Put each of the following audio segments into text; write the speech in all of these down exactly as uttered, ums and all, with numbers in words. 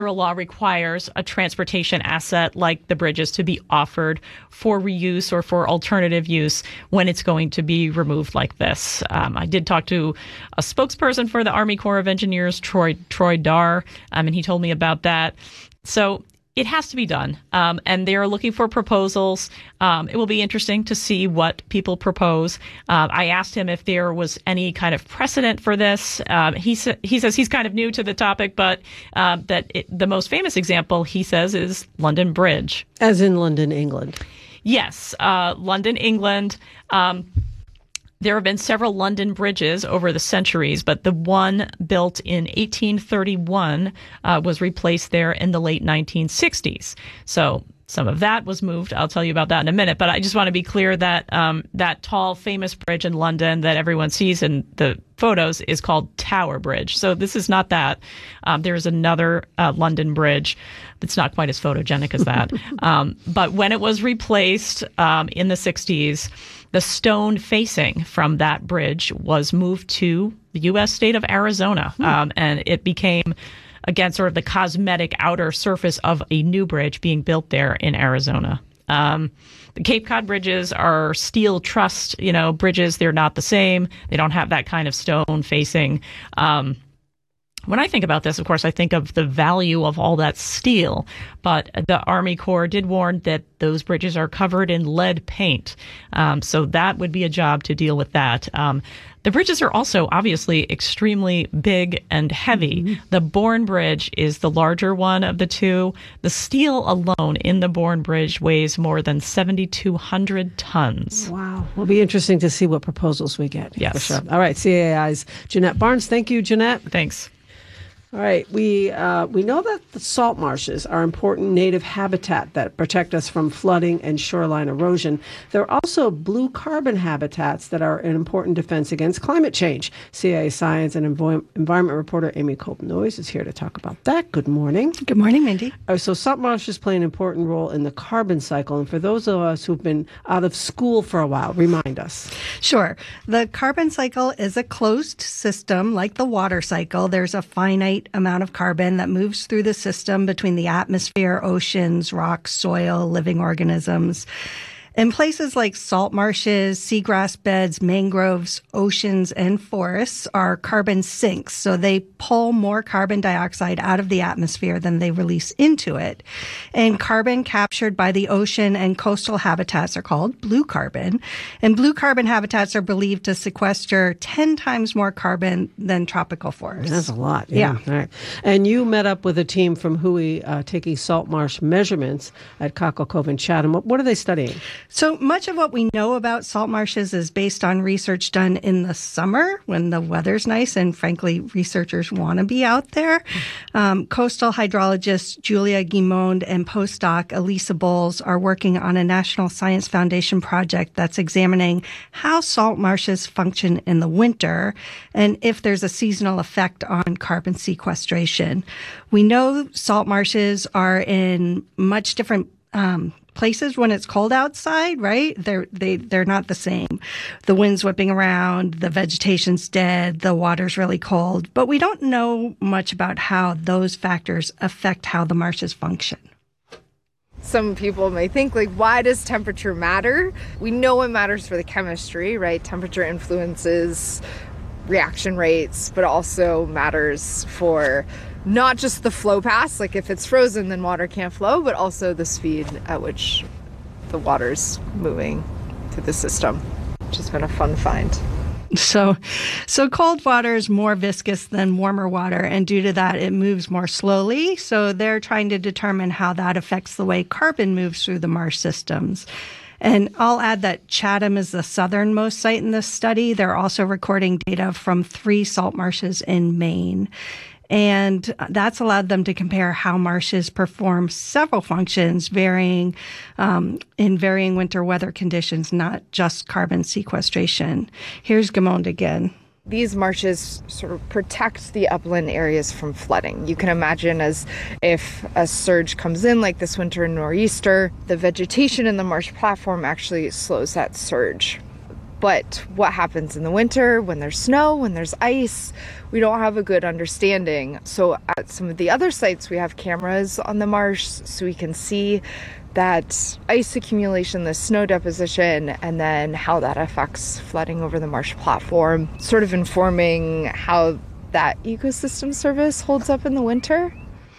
law requires a transportation asset like the bridges to be offered for reuse or for alternative use when it's going to be removed like this. Um, I did talk to a spokesperson for the Army Corps of Engineers, Troy Troy Dar, um, and he told me about that. So it has to be done, um, and they're looking for proposals. Um, it will be interesting to see what people propose. Uh, I asked him if there was any kind of precedent for this. Um, he, sa- he says he's kind of new to the topic, but um, that it, the most famous example, he says, is London Bridge. As in London, England. Yes, uh, London, England. Um, There have been several London bridges over the centuries, but the one built in eighteen thirty-one uh, was replaced there in the late nineteen sixties. So some of that was moved. I'll tell you about that in a minute. But I just want to be clear that um, that tall, famous bridge in London that everyone sees in the photos is called Tower Bridge. So this is not that. Um, there is another uh, London bridge that's not quite as photogenic as that. um, but when it was replaced um, in the sixties, the stone facing from that bridge was moved to the U S state of Arizona, hmm. um, and it became, again, sort of the cosmetic outer surface of a new bridge being built there in Arizona. Um, the Cape Cod bridges are steel trussed, you know, bridges. They're not the same. They don't have that kind of stone facing. Um, When I think about this, of course, I think of the value of all that steel, but the Army Corps did warn that those bridges are covered in lead paint. Um, so that would be a job to deal with that. Um, the bridges are also obviously extremely big and heavy. Mm-hmm. The Bourne Bridge is the larger one of the two. The steel alone in the Bourne Bridge weighs more than seven thousand two hundred tons. Wow. Will be interesting to see what proposals we get. Yes. For sure. All right. C A I's Jeanette Barnes. Thank you, Jeanette. Thanks. All right, we uh, we know that the salt marshes are important native habitat that protect us from flooding and shoreline erosion. There are also blue carbon habitats that are an important defense against climate change. C A A Science and Envo- Environment reporter Amy Cope-Noyes is here to talk about that. Good morning. Good morning, Mindy. Uh, so salt marshes play an important role in the carbon cycle. And for those of us who've been out of school for a while, remind us. Sure. The carbon cycle is a closed system like the water cycle. There's a finite amount of carbon that moves through the system between the atmosphere, oceans, rocks, soil, living organisms. In places like salt marshes, seagrass beds, mangroves, oceans, and forests are carbon sinks. So they pull more carbon dioxide out of the atmosphere than they release into it. And carbon captured by the ocean and coastal habitats are called blue carbon. And blue carbon habitats are believed to sequester ten times more carbon than tropical forests. That's a lot. Yeah. yeah. All right. And you met up with a team from W H O E uh, taking salt marsh measurements at Cockle Cove in Chatham. What, what are they studying? So much of what we know about salt marshes is based on research done in the summer when the weather's nice and, frankly, researchers want to be out there. Um, coastal hydrologist Julia Guimond and postdoc Elisa Bowles are working on a National Science Foundation project that's examining how salt marshes function in the winter and if there's a seasonal effect on carbon sequestration. We know salt marshes are in much different um places when it's cold outside, right? They're, they, they're not the same. The wind's whipping around, the vegetation's dead, the water's really cold, but we don't know much about how those factors affect how the marshes function. Some people may think, like, why does temperature matter? We know it matters for the chemistry, right? Temperature influences reaction rates, but also matters for not just the flow paths, like if it's frozen then water can't flow, but also the speed at which the water's moving through the system, which has been a fun find. So, so cold water is more viscous than warmer water, and due to that, it moves more slowly. So they're trying to determine how that affects the way carbon moves through the marsh systems. And I'll add that Chatham is the southernmost site in this study. They're also recording data from three salt marshes in Maine. And that's allowed them to compare how marshes perform several functions varying um, in varying winter weather conditions, not just carbon sequestration. Here's Guimond again. These marshes sort of protect the upland areas from flooding. You can imagine as if a surge comes in like this winter nor'easter, the vegetation in the marsh platform actually slows that surge. But what happens in the winter when there's snow, when there's ice, we don't have a good understanding. So at some of the other sites, we have cameras on the marsh so we can see that ice accumulation, the snow deposition, and then how that affects flooding over the marsh platform, sort of informing how that ecosystem service holds up in the winter.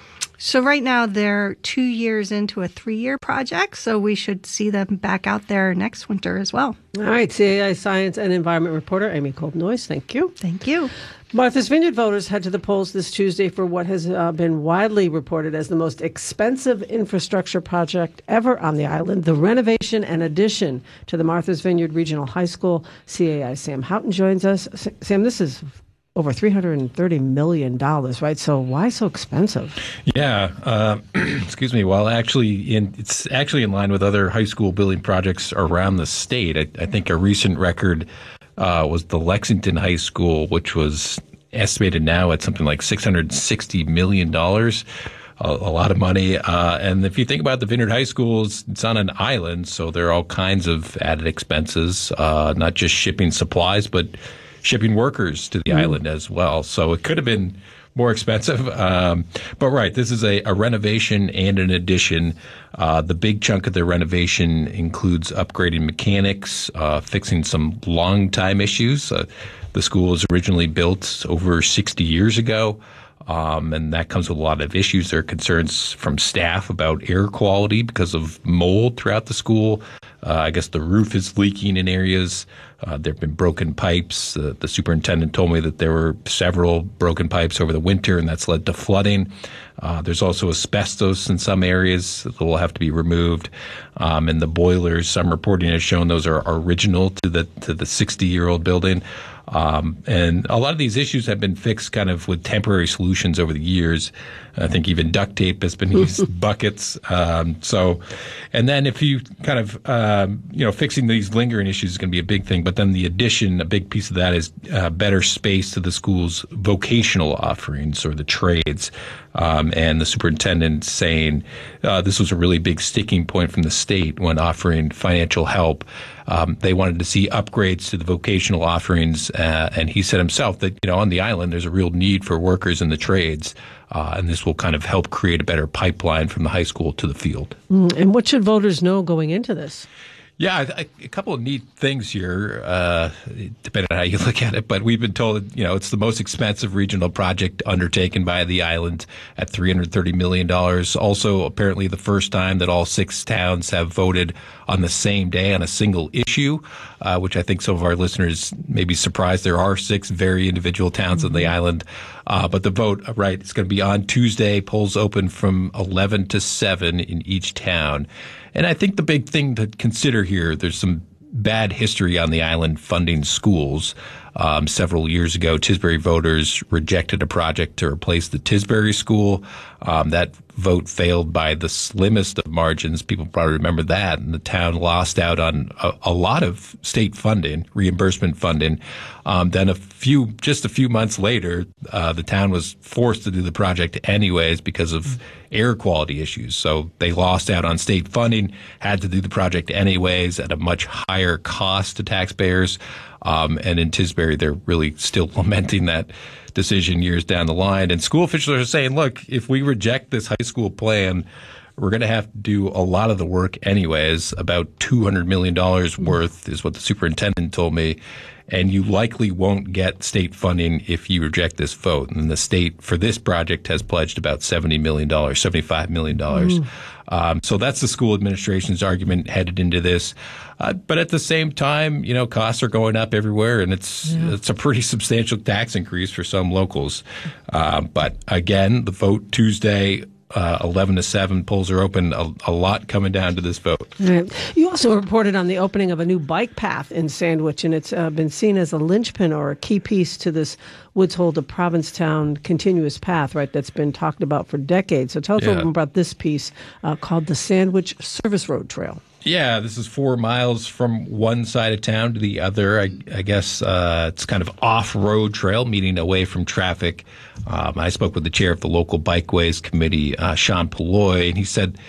So right now they're two years into a three-year project, so we should see them back out there next winter as well. All right, C A I Science and Environment reporter Amy Kolb-Noyes, thank you. Thank you. Martha's Vineyard voters head to the polls this Tuesday for what has uh, been widely reported as the most expensive infrastructure project ever on the island, the renovation and addition to the Martha's Vineyard Regional High School. C A I Sam Houghton joins us. Sam, this is over three hundred thirty million dollars, right? So why so expensive? Yeah, uh, excuse me. Well, actually, in, it's actually in line with other high school building projects around the state. I, I think a recent record uh, was the Lexington High School, which was estimated now at something like six hundred sixty million dollars. A, a lot of money. Uh, and if you think about the Vineyard High Schools, it's on an island, so there are all kinds of added expenses, uh, not just shipping supplies, but shipping workers to the mm. island as well. So it could have been more expensive. Um, but right, this is a, a renovation and an addition. Uh, the big chunk of the renovation includes upgrading mechanics, uh, fixing some long time issues. Uh, the school was originally built over sixty years ago. Um, and that comes with a lot of issues. There are concerns from staff about air quality because of mold throughout the school. Uh, I guess the roof is leaking in areas. Uh, there have been broken pipes. Uh, the superintendent told me that there were several broken pipes over the winter, and that's led to flooding. Uh, there's also asbestos in some areas that will have to be removed. Um, and the boilers, some reporting has shown those are original to the to the sixty-year-old building. Um, and a lot of these issues have been fixed kind of with temporary solutions over the years. I think even duct tape has been used, buckets. Um, so, and then if you kind of, um, you know, fixing these lingering issues is going to be a big thing. But then the addition, a big piece of that is uh, better space to the school's vocational offerings or the trades. Um, and the superintendent saying uh, this was a really big sticking point from the state when offering financial help. Um, they wanted to see upgrades to the vocational offerings, uh, and he said himself that, you know, on the island there's a real need for workers in the trades, uh, and this will kind of help create a better pipeline from the high school to the field. Mm, and what should voters know going into this? Yeah, a, a couple of neat things here, uh, depending on how you look at it. But we've been told, you know, it's the most expensive regional project undertaken by the island at three hundred thirty million dollars. Also, apparently the first time that all six towns have voted on the same day on a single issue, uh, which I think some of our listeners may be surprised. There are six very individual towns mm-hmm. on the island. Uh, but the vote, right, it's going to be on Tuesday. Polls open from eleven to seven in each town. And I think the big thing to consider here, there's some bad history on the island funding schools. Um, several years ago, Tisbury voters rejected a project to replace the Tisbury School. Um, that vote failed by the slimmest of margins. People probably remember that. And the town lost out on a, a lot of state funding, reimbursement funding. Um, then a few, just a few months later, uh, the town was forced to do the project anyways because of air quality issues. So they lost out on state funding, had to do the project anyways at a much higher cost to taxpayers. Um, and in Tisbury, they're really still lamenting that decision years down the line. And school officials are saying, look, if we reject this high school plan, we're going to have to do a lot of the work anyways. About two hundred million dollars worth is what the superintendent told me. And you likely won't get state funding if you reject this vote. And the state for this project has pledged about seventy million dollars, seventy-five million dollars. Mm. Um, so that's the school administration's argument headed into this. Uh, but at the same time, you know, costs are going up everywhere, and it's yeah. it's a pretty substantial tax increase for some locals. Uh, but again, the vote Tuesday, uh, eleven to seven, polls are open. A, a lot coming down to this vote. Right. You also reported on the opening of a new bike path in Sandwich, and it's uh, been seen as a linchpin or a key piece to this Woods Hole to Provincetown continuous path, right, that's been talked about for decades. So tell us yeah. a little bit about this piece uh, called the Sandwich Service Road Trail. Yeah, this is four miles from one side of town to the other. I, I guess uh, it's kind of off-road trail, meaning away from traffic. Um, I spoke with the chair of the local Bikeways Committee, uh, Sean Palloy, and he said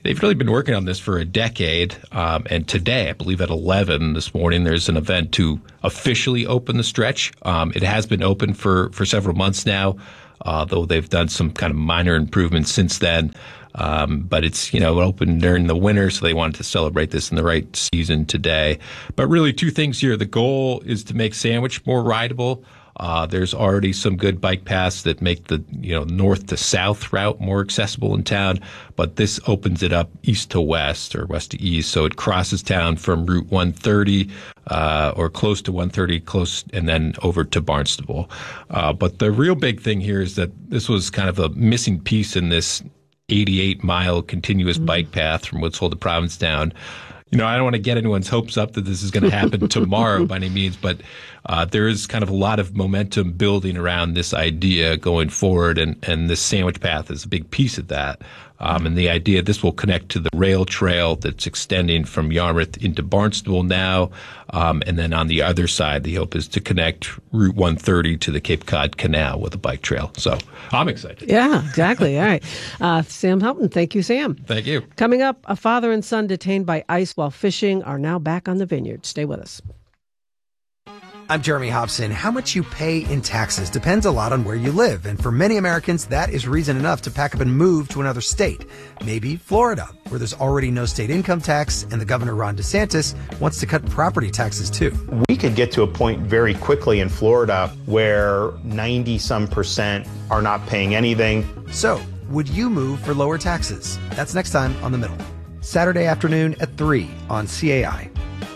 they've really been working on this for a decade. Um, and today, I believe at eleven this morning, there's an event to officially open the stretch. Um, it has been open for, for several months now, uh, though they've done some kind of minor improvements since then. Um, but it's, you know, open during the winter, so they wanted to celebrate this in the right season today. But really two things here. The goal is to make Sandwich more rideable. Uh, there's already some good bike paths that make the, you know, north to south route more accessible in town, but this opens it up east to west or west to east. So it crosses town from Route one thirty, uh, or close to one thirty, close, and then over to Barnstable. Uh, but the real big thing here is that this was kind of a missing piece in this eighty-eight mile continuous mm-hmm. bike path from Woods Hole to Provincetown. You know, I don't want to get anyone's hopes up that this is going to happen tomorrow by any means, but uh, there is kind of a lot of momentum building around this idea going forward, and, and this sandwich path is a big piece of that. Um, and the idea this will connect to the rail trail that's extending from Yarmouth into Barnstable now. Um, and then on the other side, the hope is to connect Route one thirty to the Cape Cod Canal with a bike trail. So I'm excited. Yeah, exactly. All right. Uh, Sam Helton, thank you, Sam. Thank you. Coming up, a father and son detained by ICE while fishing are now back on the vineyard. Stay with us. I'm Jeremy Hobson. How much you pay in taxes depends a lot on where you live. And for many Americans, that is reason enough to pack up and move to another state. Maybe Florida, where there's already no state income tax, and the governor, Ron DeSantis, wants to cut property taxes too. We could get to a point very quickly in Florida where ninety some percent are not paying anything. So, would you move for lower taxes? That's next time on The Middle. Saturday afternoon at three on C A I.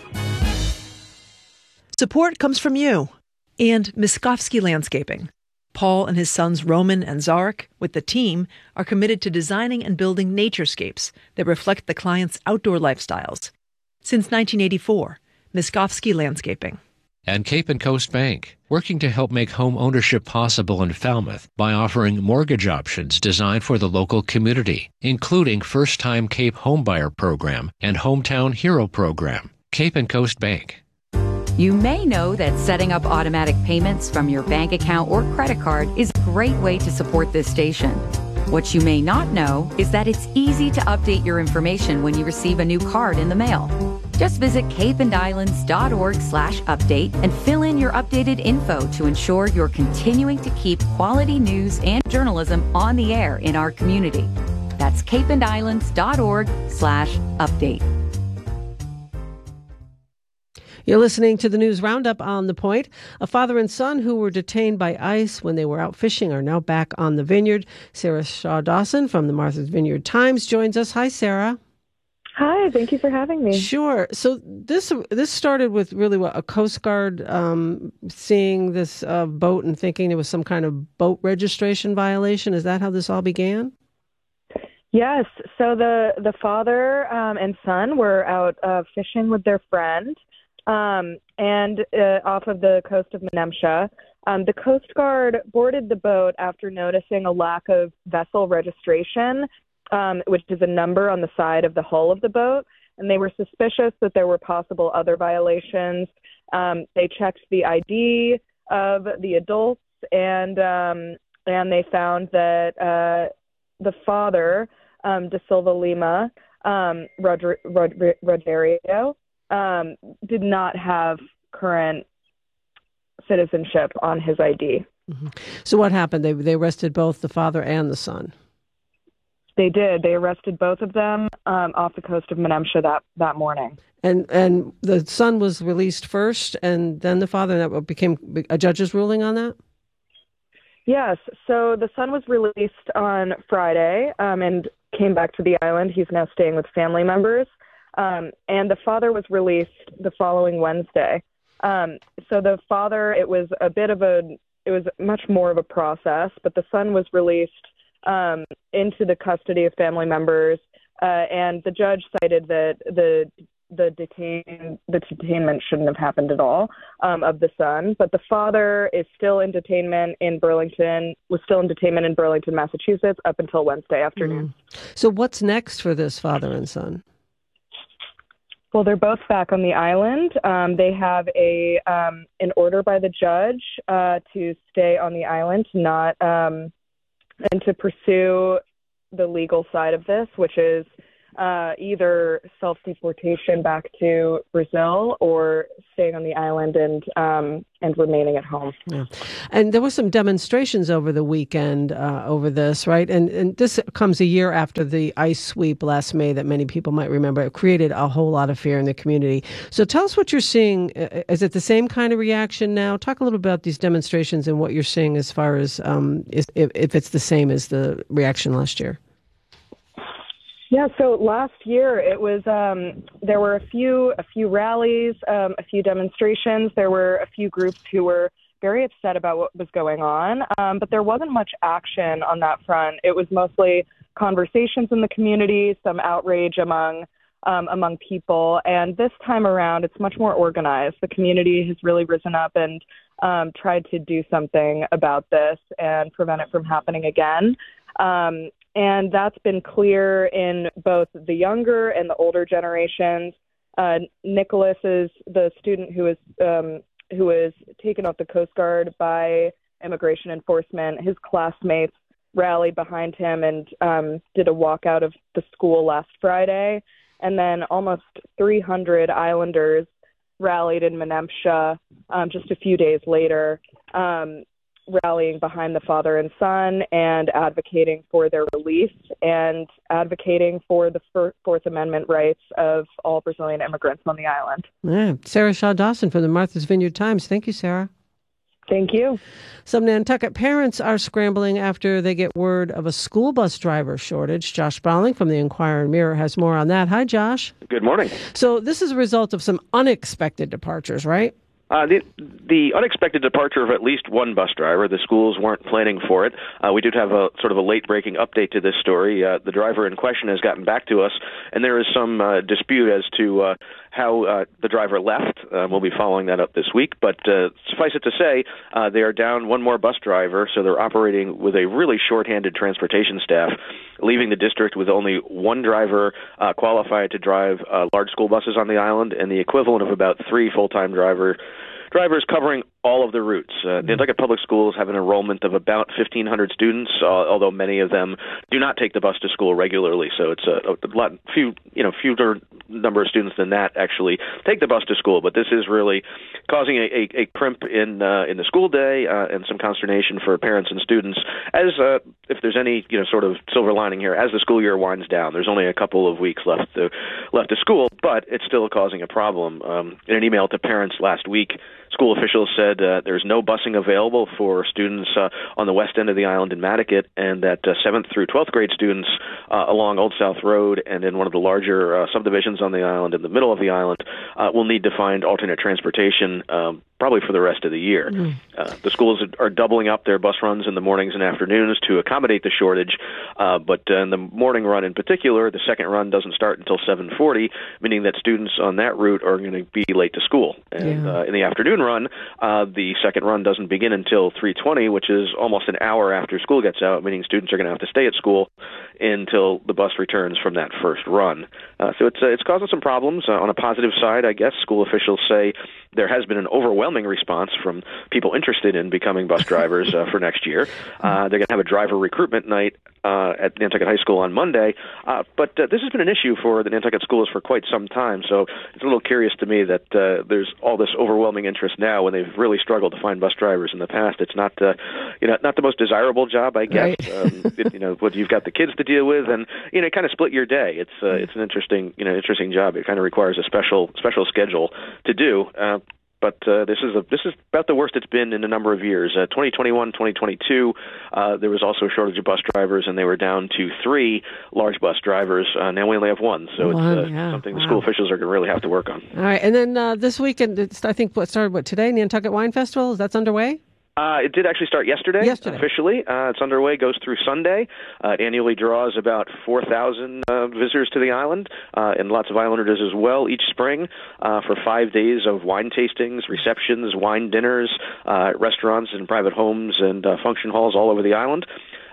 Support comes from you and Miskovsky Landscaping. Paul and his sons Roman and Zarek, with the team, are committed to designing and building naturescapes that reflect the client's outdoor lifestyles. Since nineteen eighty-four, Miskovsky Landscaping. And Cape and Coast Bank, working to help make home ownership possible in Falmouth by offering mortgage options designed for the local community, including First-Time Cape Homebuyer Program and Hometown Hero Program. Cape and Coast Bank. You may know that setting up automatic payments from your bank account or credit card is a great way to support this station. What you may not know is that it's easy to update your information when you receive a new card in the mail. Just visit capeandislands.org slash update and fill in your updated info to ensure you're continuing to keep quality news and journalism on the air in our community. That's capeandislands.org slash update. You're listening to the News Roundup on The Point. A father and son who were detained by ICE when they were out fishing are now back on the vineyard. Sarah Shaw Dawson from the Martha's Vineyard Times joins us. Hi, Sarah. Hi, thank you for having me. Sure. So this this started with really what, a Coast Guard um, seeing this uh, boat and thinking it was some kind of boat registration violation. Is that how this all began? Yes. So the, the father um, and son were out uh, fishing with their friend. Um, and uh, off of the coast of Menemsha. Um, the Coast Guard boarded the boat after noticing a lack of vessel registration, um, which is a number on the side of the hull of the boat, and they were suspicious that there were possible other violations. Um, they checked the I D of the adults, and um, and they found that uh, the father, um, De Silva Lima um, Rodri- Rodri- Rogerio, Um, did not have current citizenship on his I D. Mm-hmm. So what happened? They they arrested both the father and the son. They did. They arrested both of them um, off the coast of Menemsha that, that morning. And and the son was released first, and then the father. That became a judge's ruling on that. Yes. So the son was released on Friday um, and came back to the island. He's now staying with family members. Um, and the father was released the following Wednesday. Um, so the father, it was a bit of a, it was much more of a process, but the son was released um, into the custody of family members, uh, and the judge cited that the the detain the detainment shouldn't have happened at all um, of the son, but the father is still in detainment in Burlington, was still in detainment in Burlington, Massachusetts, up until Wednesday afternoon. Mm. So what's next for this father and son? Well, they're both back on the island. Um, they have a um, an order by the judge uh, to stay on the island, not um, and to pursue the legal side of this, which is uh, either self-deportation back to Brazil or staying on the island and um, and remaining at home. Yeah. And there were some demonstrations over the weekend uh, over this, right? And and this comes a year after the ICE sweep last May that many people might remember. It created a whole lot of fear in the community. So tell us what you're seeing. Is it the same kind of reaction now? Talk a little about these demonstrations and what you're seeing as far as um, if, if it's the same as the reaction last year. Yeah, so last year it was um, there were a few a few rallies, um, a few demonstrations. There were a few groups who were very upset about what was going on, um, but there wasn't much action on that front. It was mostly conversations in the community, some outrage among um, among people, and this time around it's much more organized. The community has really risen up and um, tried to do something about this and prevent it from happening again. Um, And that's been clear in both the younger and the older generations. Uh, Nicholas is the student who was um, who was taken off the Coast Guard by immigration enforcement. His classmates rallied behind him and um, did a walkout of the school last Friday. And then almost three hundred Islanders rallied in Menemsha um, just a few days later. Um, rallying behind the father and son and advocating for their release and advocating for the Fourth Amendment rights of all Brazilian immigrants on the island. Yeah. Sarah Shaw Dawson from the Martha's Vineyard Times. Thank you, Sarah. Thank you. Some Nantucket parents are scrambling after they get word of a school bus driver shortage. Josh Bowling from the Enquirer and Mirror has more on that. Hi, Josh. Good morning. So this is a result of some unexpected departures, right? Uh, the, the unexpected departure of at least one bus driver. The schools weren't planning for it. Uh, we did have a sort of a late-breaking update to this story. Uh, the driver in question has gotten back to us, and there is some uh, dispute as to uh, how uh, the driver left. Uh, we'll be following that up this week. But uh, suffice it to say, uh, they are down one more bus driver, so they're operating with a really shorthanded transportation staff, leaving the district with only one driver uh, qualified to drive uh, large school buses on the island, and the equivalent of about three full-time driver drivers covering all of the routes. Uh, Nantucket Public Schools have an enrollment of about fifteen hundred students, uh, although many of them do not take the bus to school regularly. So it's a, a lot, few, you know, fewer number of students than that actually take the bus to school. But this is really causing a, a, a crimp in uh, in the school day uh, and some consternation for parents and students. As uh, if there's any, you know, sort of silver lining here, as the school year winds down, there's only a couple of weeks left to left to school, but it's still causing a problem. Um, in an email to parents last week, school officials said uh, there's no busing available for students uh, on the west end of the island in Matticat, and that uh, seventh through twelfth grade students uh, along Old South Road and in one of the larger uh, subdivisions on the island in the middle of the island uh, will need to find alternate transportation um, probably for the rest of the year. Mm. Uh, the schools are doubling up their bus runs in the mornings and afternoons to accommodate the shortage, uh, but uh, in the morning run in particular, the second run doesn't start until seven forty, meaning that students on that route are going to be late to school. And yeah. uh, in the afternoon run, uh, the second run doesn't begin until three twenty, which is almost an hour after school gets out, meaning students are going to have to stay at school until the bus returns from that first run. Uh, so it's uh, it's causing some problems. Uh, on a positive side, I guess, school officials say there has been an overwhelming response from people interested in becoming bus drivers uh, for next year. Uh, they're going to have a driver recruitment night uh, at Nantucket High School on Monday. Uh, but uh, this has been an issue for the Nantucket schools for quite some time, so it's a little curious to me that uh, there's all this overwhelming interest now when they've really struggled to find bus drivers in the past. It's not, uh, you know, not the most desirable job, I guess. Right. um, it, you know, what you've got the kids to deal with, and you know, kind of split your day. It's uh, it's an interesting, you know, interesting job. It kind of requires a special special schedule to do. Uh, But uh, this is a, this is about the worst it's been in a number of years. Uh, twenty twenty-one, twenty twenty-two, uh, there was also a shortage of bus drivers, and they were down to three large bus drivers. Uh, now we only have one, so one, it's uh, yeah. something the wow. school officials are going to really have to work on. All right, and then uh, this weekend, it's, I think what started what today, Nantucket Wine Festival, is that's underway? Uh, it did actually start yesterday, yesterday. officially. Uh, it's underway, goes through Sunday. Uh, it annually draws about four thousand uh, visitors to the island, uh, and lots of islanders as well each spring uh, for five days of wine tastings, receptions, wine dinners, uh, restaurants and private homes and uh, function halls all over the island.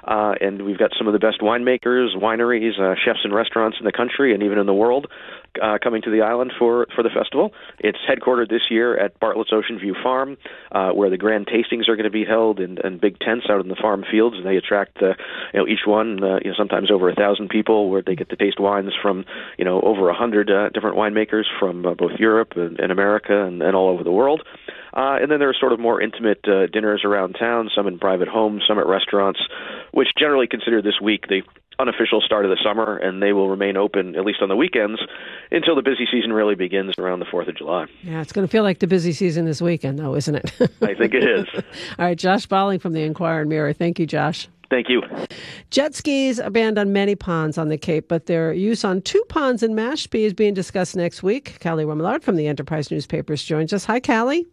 uh, and we've got some of the best winemakers, wineries, uh, chefs and restaurants in the country and even in the world uh, coming to the island for, for the festival. It's headquartered this year at Bartlett's Ocean View Farm, uh, where the grand tastings are going to be held in, in big tents out in the farm fields, and they attract uh, you know, each one, uh, you know, sometimes over a thousand people, where they get to taste wines from, you know, over a hundred uh, different winemakers from uh, both Europe and, and America and, and all over the world. Uh, and then there are sort of more intimate uh, dinners around town, some in private homes, some at restaurants, which generally consider this week the unofficial start of the summer, and they will remain open, at least on the weekends, until the busy season really begins around the fourth of July. Yeah, it's going to feel like the busy season this weekend, though, isn't it? I think it is. All right, Josh Bolling from the Enquirer and Mirror. Thank you, Josh. Thank you. Jet skis are banned on many ponds on the Cape, but their use on two ponds in Mashpee is being discussed next week. Callie Remillard from the Enterprise Newspapers joins us. Hi, Callie.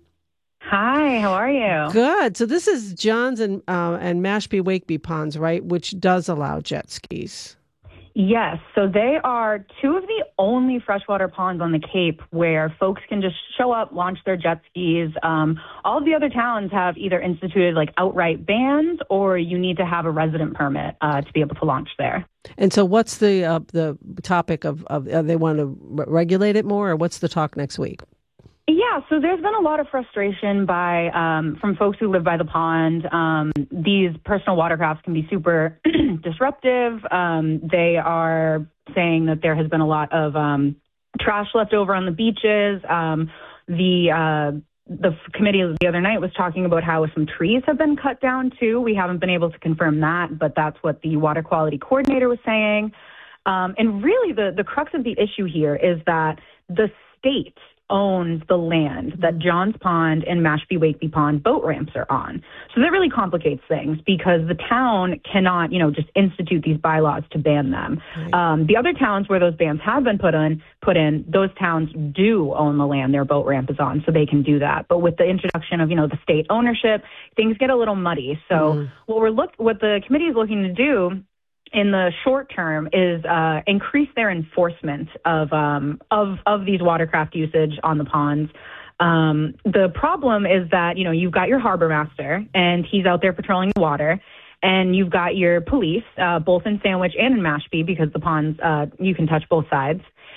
Hi, how are you? Good. So this is Johns and uh, and Mashpee Wakeby ponds, right, which does allow jet skis. Yes. So they are two of the only freshwater ponds on the Cape where folks can just show up, launch their jet skis. Um, all of the other towns have either instituted like outright bans, or you need to have a resident permit uh, to be able to launch there. And so what's the uh, the topic of, of uh, they want to re- regulate it more, or what's the talk next week? Yeah, so there's been a lot of frustration by um, from folks who live by the pond. Um, these personal watercrafts can be super disruptive. Um, they are saying that there has been a lot of um, trash left over on the beaches. Um, the uh, the committee the other night was talking about how some trees have been cut down too. We haven't been able to confirm that, but that's what the water quality coordinator was saying. Um, and really, the the crux of the issue here is that the state owns the land that Johns Pond and Mashpee Wakeby Pond boat ramps are on. So that really complicates things because the town cannot, you know, just institute these bylaws to ban them. Right. Um, the other towns where those bans have been put on, put in, those towns do own the land their boat ramp is on, so they can do that. But with the introduction of, you know, the state ownership, things get a little muddy. So mm. what we're look, what the committee is looking to do in the short term is uh, increase their enforcement of um, of of these watercraft usage on the ponds. Um, the problem is that, you know, you've got your harbor master and he's out there patrolling the water, and you've got your police, uh, both in Sandwich and in Mashpee, because the ponds, uh, you can touch both sides.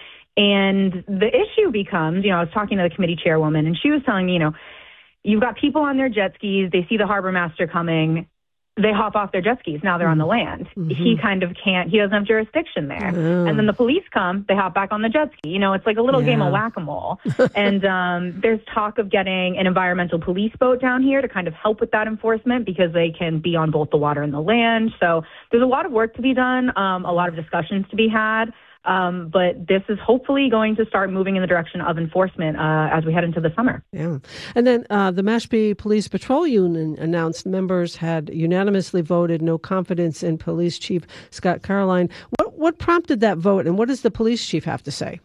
And the issue becomes, you know, I was talking to the committee chairwoman, and she was telling me, you know, you've got people on their jet skis, they see the harbor master coming, they hop off their jet skis. Now they're on the land. Mm-hmm. He kind of can't, he doesn't have jurisdiction there. Mm. And then the police come, they hop back on the jet ski. You know, it's like a little yeah. game of whack-a-mole. And um, there's talk of getting an environmental police boat down here to kind of help with that enforcement, because they can be on both the water and the land. So there's a lot of work to be done, um, a lot of discussions to be had. Um, but this is hopefully going to start moving in the direction of enforcement uh, as we head into the summer. Yeah. And then uh, the Mashpee Police Patrol Union announced members had unanimously voted no confidence in Police Chief Scott Caroline. What, what prompted that vote, and what does the police chief have to say?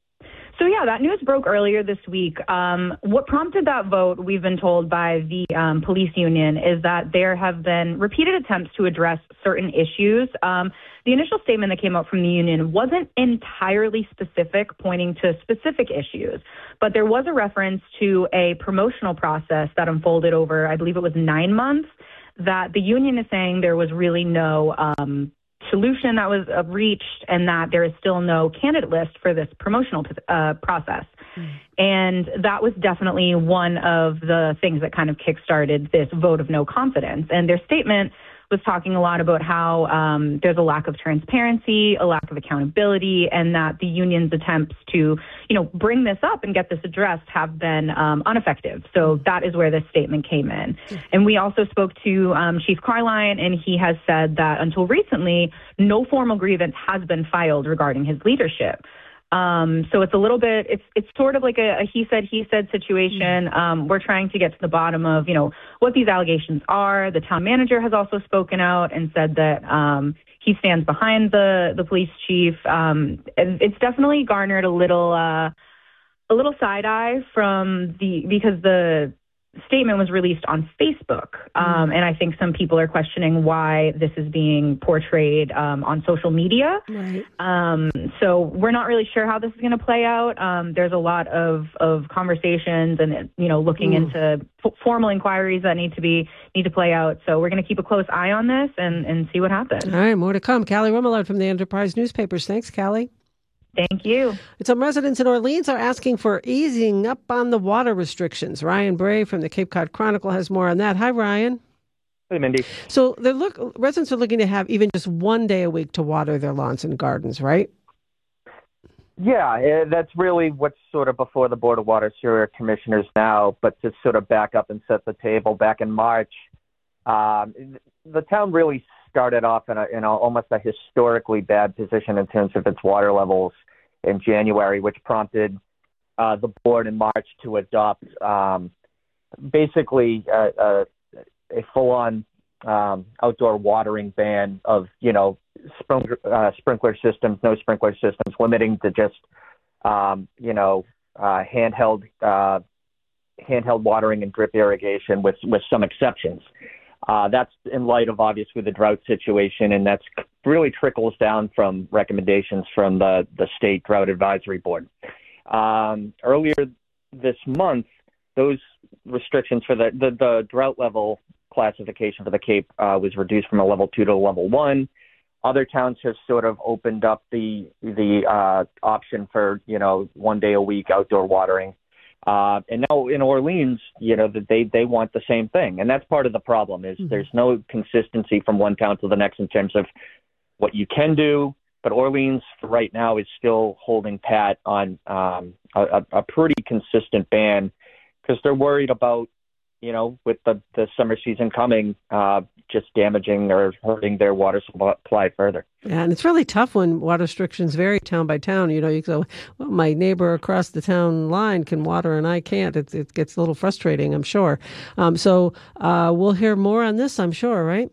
So, yeah, that news broke earlier this week. Um, what prompted that vote, we've been told by the um, police union, is that there have been repeated attempts to address certain issues. Um, the initial statement that came out from the union wasn't entirely specific, pointing to specific issues, but there was a reference to a promotional process that unfolded over, I believe it was nine months, that the union is saying there was really no um solution that was uh, reached, and that there is still no candidate list for this promotional uh, process. Mm. And that was definitely one of the things that kind of kickstarted this vote of no confidence. And their statement was talking a lot about how um, there's a lack of transparency, a lack of accountability, and that the union's attempts to, you know, bring this up and get this addressed have been um, ineffective. So that is where this statement came in. And we also spoke to um, Chief Caroline, and he has said that until recently, no formal grievance has been filed regarding his leadership. Um, so it's a little bit, it's it's sort of like a, a he said, he said situation. Um, we're trying to get to the bottom of, you know, what these allegations are. The town manager has also spoken out and said that um, he stands behind the, the police chief. Um, and it's definitely garnered a little, uh, a little side eye from the, because the, statement was released on Facebook. Um, and I think some people are questioning why this is being portrayed um, on social media. Right. Um, so we're not really sure how this is going to play out. Um, there's a lot of, of conversations and, you know, looking Mm. into f- formal inquiries that need to be need to play out. So we're going to keep a close eye on this and, and see what happens. All right, more to come. Callie Remillard from the Enterprise Newspapers. Thanks, Callie. Thank you. Some residents in Orleans are asking for easing up on the water restrictions. Ryan Bray from the Cape Cod Chronicle has more on that. Hi, Ryan. Hey, Mindy. So they're look residents are looking to have even just one day a week to water their lawns and gardens, right? Yeah, eh, that's really what's sort of before the Board of Water Sewer Commissioners now. But to sort of back up and set the table, back in March, um, the town really started off in, a, in a, almost a historically bad position in terms of its water levels in January, which prompted uh, the board in March to adopt um, basically a, a, a full-on um, outdoor watering ban of, you know, sprinkler, uh, sprinkler systems, no sprinkler systems, limiting to just, um, you know, uh, handheld uh, handheld watering and drip irrigation with, with some exceptions. Uh, that's in light of obviously the drought situation, and that's really trickles down from recommendations from the, the state drought advisory board. Um, earlier this month, those restrictions for the, the, the drought level classification for the Cape uh, was reduced from a level two to a level one. Other towns have sort of opened up the the uh, option for, you know, one day a week outdoor watering. Uh, and now in Orleans, you know, that they, they want the same thing. And that's part of the problem is mm-hmm. there's no consistency from one town to the next in terms of what you can do. But Orleans for right now is still holding pat on um, a, a pretty consistent ban because they're worried about, you know, with the, the summer season coming, uh, just damaging or hurting their water supply further. Yeah, and it's really tough when water restrictions vary town by town. You know, you go, well, my neighbor across the town line can water and I can't. It, it gets a little frustrating, I'm sure. Um, so uh, we'll hear more on this, I'm sure, right?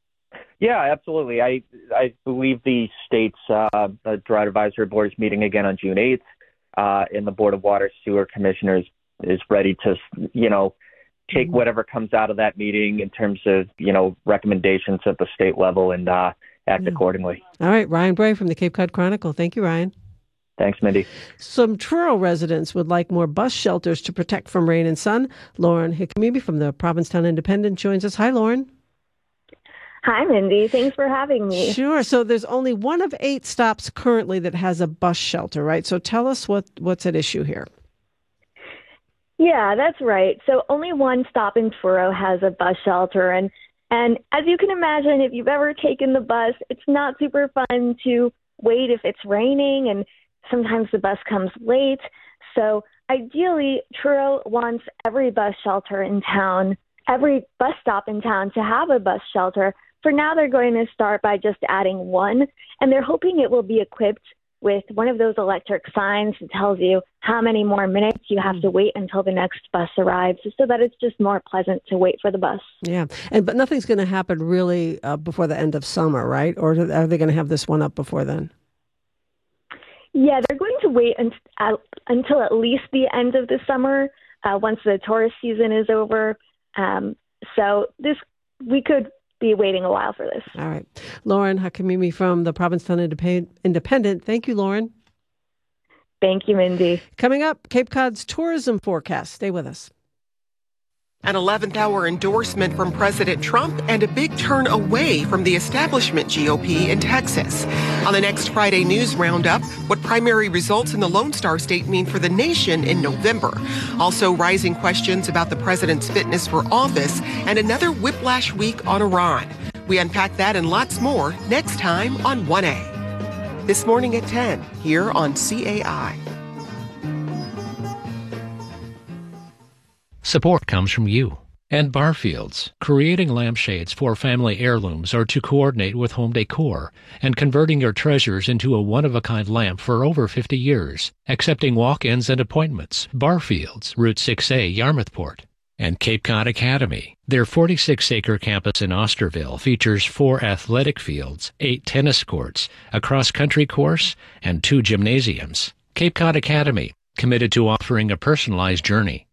Yeah, absolutely. I I believe the state's uh, the drought advisory board is meeting again on June eighth, uh, and the Board of Water Sewer Commissioners is ready to, you know, take whatever comes out of that meeting in terms of, you know, recommendations at the state level and uh, act yeah. accordingly. All right. Ryan Bray from the Cape Cod Chronicle. Thank you, Ryan. Thanks, Mindy. Some Truro residents would like more bus shelters to protect from rain and sun. Lauren Hikamibi from the Provincetown Independent joins us. Hi, Lauren. Hi, Mindy. Thanks for having me. Sure. So there's only one of eight stops currently that has a bus shelter, right? So tell us what, what's at issue here. Yeah, that's right. So only one stop in Truro has a bus shelter. And, and as you can imagine, if you've ever taken the bus, it's not super fun to wait if it's raining, and sometimes the bus comes late. So ideally, Truro wants every bus shelter in town, every bus stop in town to have a bus shelter. For now, they're going to start by just adding one, and they're hoping it will be equipped with one of those electric signs that tells you how many more minutes you have to wait until the next bus arrives, so that it's just more pleasant to wait for the bus. Yeah, and but nothing's going to happen really uh, before the end of summer, right? Or are they going to have this one up before then? Yeah, they're going to wait un- uh, until at least the end of the summer, uh, once the tourist season is over. Um, so this we could be waiting a while for this. All right. Lauren Hikamibi from the Provincetown Independent. Thank you, Lauren. Thank you, Mindy. Coming up, Cape Cod's tourism forecast. Stay with us. An eleventh hour endorsement from President Trump and a big turn away from the establishment G O P in Texas. On the next Friday News Roundup, what primary results in the Lone Star State mean for the nation in November. Also, rising questions about the president's fitness for office and another whiplash week on Iran. We unpack that and lots more next time on one A. This morning at ten, here on C A I. Support comes from you and Barfields, creating lampshades for family heirlooms or to coordinate with home decor, and converting your treasures into a one-of-a-kind lamp for over fifty years, accepting walk-ins and appointments. Barfields, Route six A, Yarmouthport. And Cape Cod Academy. Their forty-six acre campus in Osterville features four athletic fields, eight tennis courts, a cross-country course, and two gymnasiums. Cape Cod Academy, committed to offering a personalized journey.